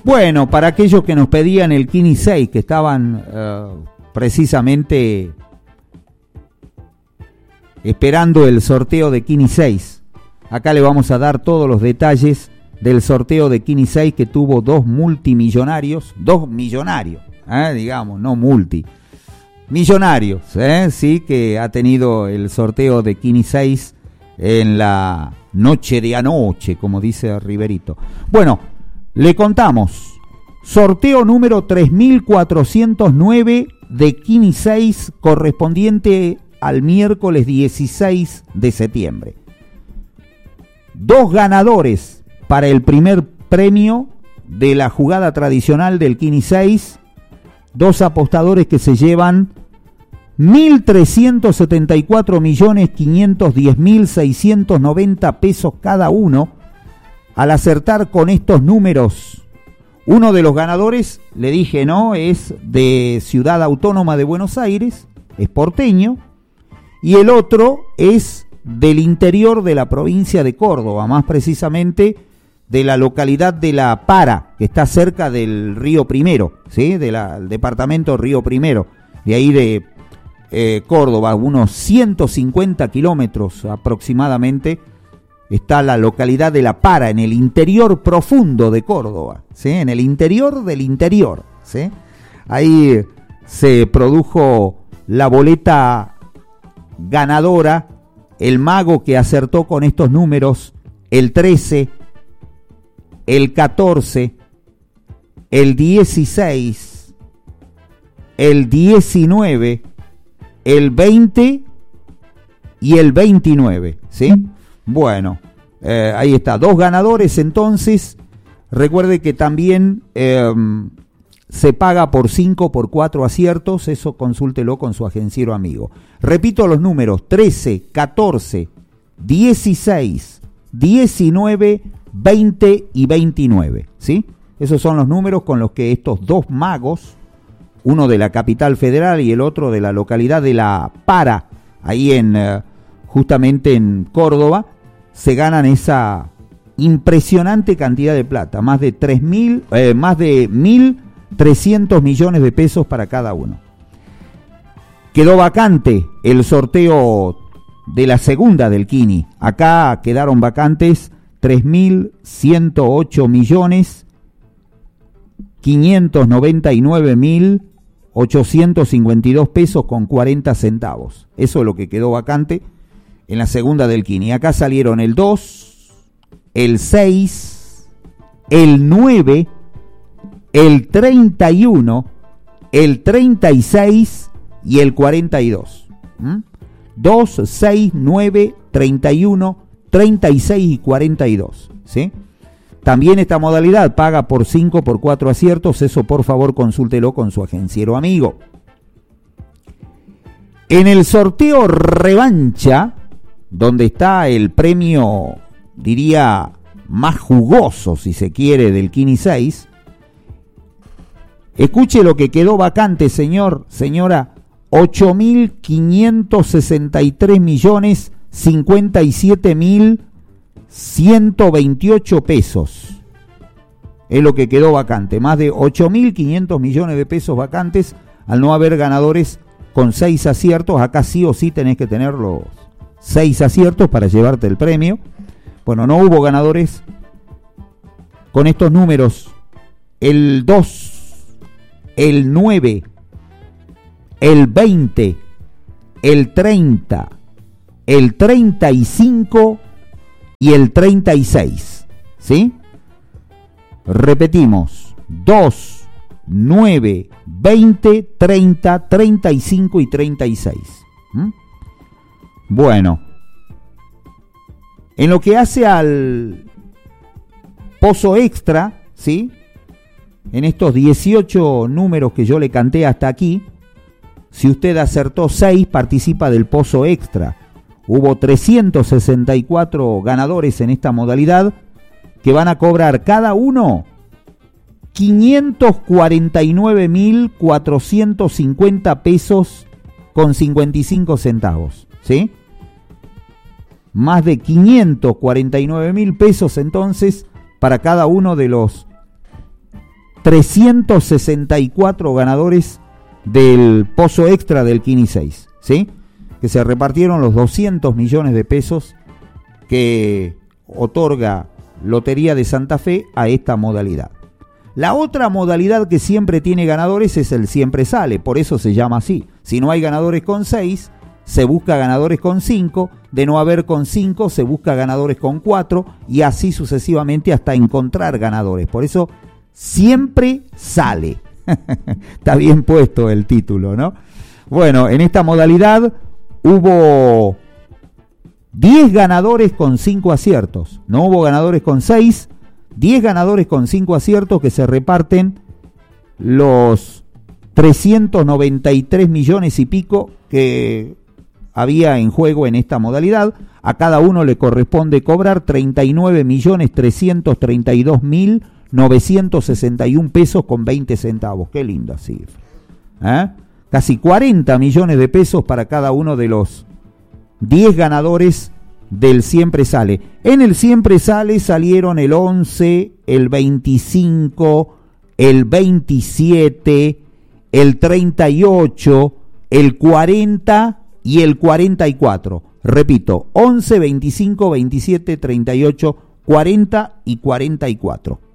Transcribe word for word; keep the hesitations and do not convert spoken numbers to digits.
Bueno, para aquellos que nos pedían el Kini seis, que estaban uh, precisamente esperando el sorteo de Kini seis, acá le vamos a dar todos los detalles del sorteo de Kini seis, que tuvo dos multimillonarios, dos millonarios, ¿eh? digamos, no multi, millonarios, ¿eh? sí, que ha tenido el sorteo de Kini seis en la noche de anoche, como dice Riverito. Bueno, le contamos, sorteo número tres mil cuatrocientos nueve de Kini seis, correspondiente al miércoles dieciséis de septiembre. Dos ganadores para el primer premio de la jugada tradicional del Kini seis, dos apostadores que se llevan mil trescientos setenta y cuatro millones quinientos diez mil seiscientos noventa pesos cada uno, al acertar con estos números. Uno de los ganadores, le dije, no, es de Ciudad Autónoma de Buenos Aires, es porteño, y el otro es del interior de la provincia de Córdoba, más precisamente de la localidad de La Para, que está cerca del Río Primero, ¿sí? del departamento Río Primero, de ahí de eh, Córdoba, unos ciento cincuenta kilómetros aproximadamente, está la localidad de La Para, en el interior profundo de Córdoba, ¿sí? en el interior del interior. ¿sí? Ahí se produjo la boleta ganadora, el mago que acertó con estos números, el trece, el catorce, el dieciséis, el diecinueve, el veinte y el veintinueve, ¿sí? Bueno, eh, ahí está, dos ganadores entonces. Recuerde que también eh, se paga por cinco, por cuatro aciertos, eso consúltelo con su agenciero amigo. Repito los números, trece, catorce, dieciséis, diecinueve, veinte y veintinueve, ¿sí? Esos son los números con los que estos dos magos, uno de la capital federal y el otro de la localidad de La Para, ahí en uh, justamente en Córdoba, se ganan esa impresionante cantidad de plata, más de tres mil, eh, más de mil trescientos millones de pesos para cada uno. Quedó vacante el sorteo de la segunda del Kini. Acá quedaron vacantes tres mil ciento ocho millones quinientos noventa y nueve mil ochocientos cincuenta y dos pesos con cuarenta centavos. Eso es lo que quedó vacante en la segunda del Kini. Acá salieron el dos, el seis, el nueve, el treinta y uno, el treinta y seis y el cuarenta y dos. ¿Mm? dos, seis, nueve, treinta y uno, treinta y seis y cuarenta y dos. ¿Sí? También esta modalidad paga por cinco, por cuatro aciertos. Eso por favor consúltelo con su agenciero amigo. En el sorteo revancha, donde está el premio, diría, más jugoso, si se quiere, del Kini seis, escuche lo que quedó vacante, señor, señora, ocho mil quinientos sesenta y tres millones cincuenta y siete mil ciento veintiocho pesos. Es lo que quedó vacante, más de ocho mil quinientos millones de pesos vacantes, al no haber ganadores con seis aciertos. Acá sí o sí tenés que tener los seis aciertos para llevarte el premio. Bueno, no hubo ganadores con estos números: el dos, el nueve, el veinte, el treinta, el treinta y cinco y el treinta y seis. ¿Sí? Repetimos: dos, nueve, veinte, treinta, treinta y cinco y treinta y seis. ¿Mm? Bueno, en lo que hace al pozo extra, ¿sí? En estos dieciocho números que yo le canté hasta aquí, si usted acertó seis, participa del pozo extra. Hubo trescientos sesenta y cuatro ganadores en esta modalidad que van a cobrar cada uno quinientos cuarenta y nueve mil cuatrocientos cincuenta pesos con cincuenta y cinco centavos, ¿sí? Más de quinientos cuarenta y nueve mil pesos entonces para cada uno de los trescientos sesenta y cuatro ganadores del pozo extra del Kini seis, ¿sí? Que se repartieron los doscientos millones de pesos que otorga Lotería de Santa Fe a esta modalidad. La otra modalidad que siempre tiene ganadores es el siempre sale, por eso se llama así. Si no hay ganadores con seis, se busca ganadores con cinco, de no haber con cinco, se busca ganadores con cuatro, y así sucesivamente hasta encontrar ganadores. Por eso, siempre sale. Está bien puesto el título, ¿no? Bueno, en esta modalidad hubo diez ganadores con cinco aciertos. No hubo ganadores con seis, diez ganadores con cinco aciertos que se reparten los trescientos noventa y tres millones y pico que había en juego en esta modalidad. A cada uno le corresponde cobrar treinta y nueve millones trescientos treinta y dos mil novecientos sesenta y un pesos con veinte centavos. Qué linda cifra. ¿Eh? Casi cuarenta millones de pesos para cada uno de los diez ganadores del Siempre Sale. En el Siempre Sale salieron el once, el veinticinco, el veintisiete, el treinta y ocho, el cuarenta y el cuarenta y cuatro. Repito, once, veinticinco, veintisiete, treinta y ocho, cuarenta y cuarenta y cuatro.